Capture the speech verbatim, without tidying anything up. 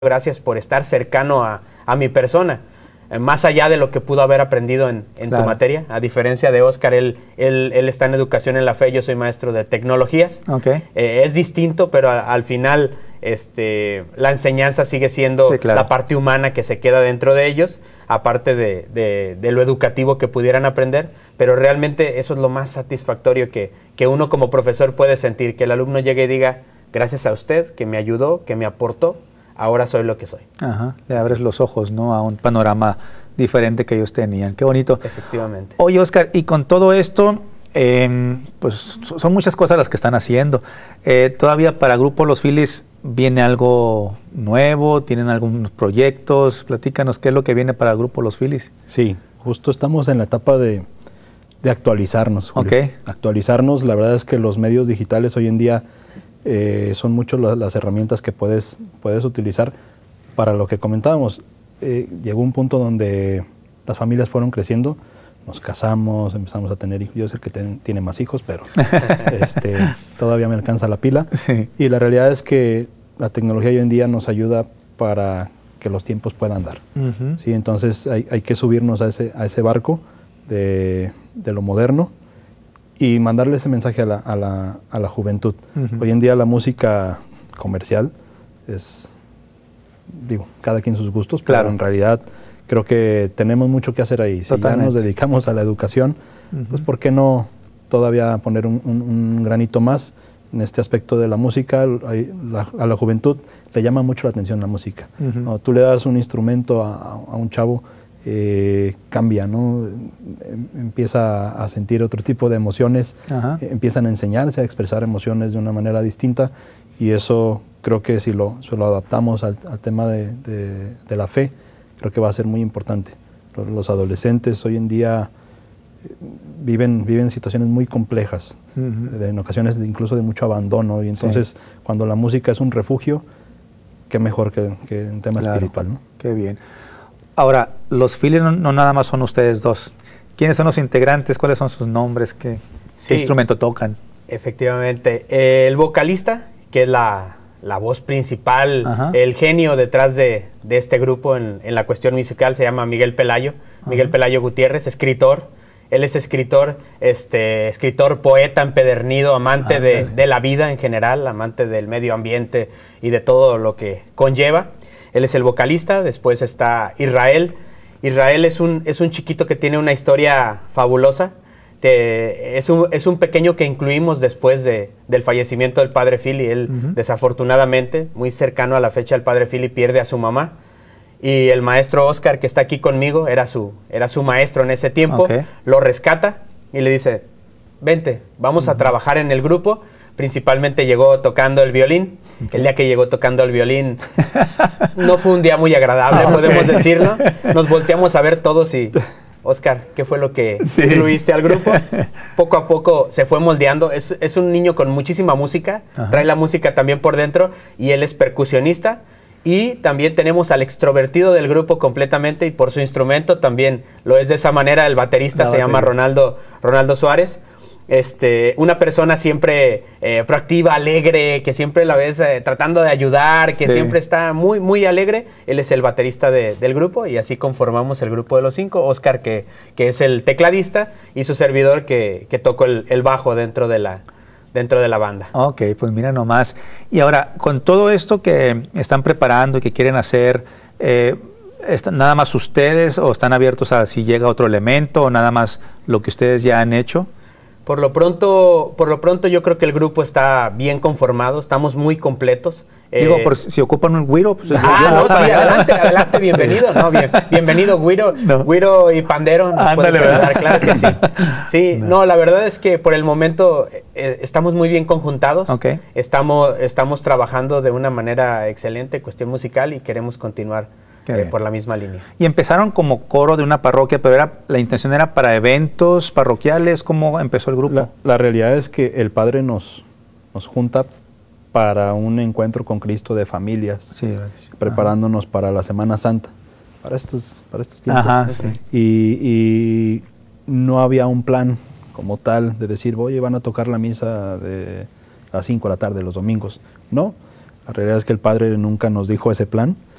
gracias por estar cercano a, a mi persona, eh, más allá de lo que pudo haber aprendido en, en claro. tu materia. A diferencia de Oscar, él, él, él está en educación en la fe, yo soy maestro de tecnologías. Okay. Eh, es distinto, pero a, al final este, la enseñanza sigue siendo sí, claro. la parte humana que se queda dentro de ellos, aparte de, de, de lo educativo que pudieran aprender, pero realmente eso es lo más satisfactorio que, que uno como profesor puede sentir, que el alumno llegue y diga, gracias a usted, que me ayudó, que me aportó, ahora soy lo que soy. Ajá, le abres los ojos, ¿no?, a un panorama diferente que ellos tenían. Qué bonito. Efectivamente. Oye, Oscar, y con todo esto, eh, pues son muchas cosas las que están haciendo. Eh, todavía para Grupo Los Phillies viene algo nuevo, tienen algunos proyectos. Platícanos qué es lo que viene para Grupo Los Phillies. Sí, justo estamos en la etapa de, de actualizarnos, Julio. Okay. Actualizarnos, la verdad es que los medios digitales hoy en día Eh, son muchas las, las herramientas que puedes, puedes utilizar para lo que comentábamos. Eh, llegó un punto donde las familias fueron creciendo, nos casamos, empezamos a tener hijos. Yo sé que ten, tiene más hijos, pero este, todavía me alcanza la pila. Sí. Y la realidad es que la tecnología hoy en día nos ayuda para que los tiempos puedan dar. Uh-huh. ¿Sí? Entonces hay, hay que subirnos a ese, a ese barco de, de lo moderno y mandarle ese mensaje a la, a la, a la juventud. Uh-huh. Hoy en día la música comercial es, digo, cada quien sus gustos, claro. pero en realidad creo que tenemos mucho que hacer ahí. Si ya nos dedicamos a la educación, uh-huh. pues ¿por qué no todavía poner un, un, un granito más en este aspecto de la música? La, a la juventud le llama mucho la atención la música. Uh-huh. Cuando tú le das un instrumento a, a un chavo, Eh, cambia, ¿no? Empieza a sentir otro tipo de emociones, eh, empiezan a enseñarse a expresar emociones de una manera distinta, y eso creo que si lo, si lo adaptamos al, al tema de, de, de la fe, creo que va a ser muy importante. Los, los adolescentes hoy en día eh, viven, viven situaciones muy complejas, uh-huh. de, en ocasiones de, incluso de mucho abandono, y entonces sí. cuando la música es un refugio, qué mejor que, que en tema claro. espiritual, ¿no? Qué bien. Ahora, los Phillies no, no nada más son ustedes dos. ¿Quiénes son los integrantes? ¿Cuáles son sus nombres? ¿Qué, sí, qué instrumento tocan? Efectivamente. Eh, el vocalista, que es la, la voz principal, Ajá. el genio detrás de, de este grupo en, en la cuestión musical, se llama Miguel Pelayo. Ajá. Miguel Pelayo Gutiérrez, escritor. Él es escritor, este, escritor, poeta empedernido, amante de, de la vida en general, amante del medio ambiente y de todo lo que conlleva. Él es el vocalista. Después está Israel. Israel es un, es un chiquito que tiene una historia fabulosa. Te, es, un, es un pequeño que incluimos después de, del fallecimiento del padre Philly. Él, uh-huh. desafortunadamente, muy cercano a la fecha del padre Philly, pierde a su mamá. Y el maestro Oscar, que está aquí conmigo, era su, era su maestro en ese tiempo, okay. lo rescata y le dice, vente, vamos uh-huh. a trabajar en el grupo. Principalmente llegó tocando el violín. Okay. El día que llegó tocando el violín no fue un día muy agradable, ah, podemos okay. decirlo. Nos volteamos a ver todos y, Oscar, ¿qué fue lo que sí, incluiste sí. al grupo? Poco a poco se fue moldeando. Es, es un niño con muchísima música, Ajá. trae la música también por dentro, y él es percusionista. Y también tenemos al extrovertido del grupo completamente, y por su instrumento también lo es de esa manera. El baterista la se batería. llama Ronaldo, Ronaldo Suárez. Este, una persona siempre eh, proactiva, alegre, que siempre la ves eh, tratando de ayudar, que sí. siempre está muy, muy alegre. Él es el baterista de, del grupo, y así conformamos el grupo de los cinco. Oscar, que, que es el tecladista, y su servidor, que, que tocó el, el bajo dentro de la, dentro de la banda. Ok, pues mira nomás. Y ahora, con todo esto que están preparando y que quieren hacer, eh, ¿están nada más ustedes, o están abiertos a si llega otro elemento, o nada más lo que ustedes ya han hecho? Por lo pronto, por lo pronto yo creo que el grupo está bien conformado, estamos muy completos. Digo, eh, por si, si ocupan un güiro, pues ah, no, sí, adelante, adelante, bienvenido, no, bien, bienvenido güiro, no. güiro y pandero, nos puedes ayudar, claro que sí. Sí, no. no, la verdad es que por el momento eh, estamos muy bien conjuntados, okay. estamos, estamos trabajando de una manera excelente, cuestión musical, y queremos continuar Eh, por la misma línea. Y empezaron como coro de una parroquia, pero era, la intención era para eventos parroquiales. ¿Cómo empezó el grupo? La, la realidad es que el Padre nos, nos junta para un encuentro con Cristo de familias, sí, preparándonos Ajá. para la Semana Santa, para estos, para estos tiempos. Ajá, sí. y, y no había un plan como tal de decir, oye, van a tocar la misa de a las cinco de la tarde los domingos. No, La realidad es que el padre nunca nos dijo ese plan.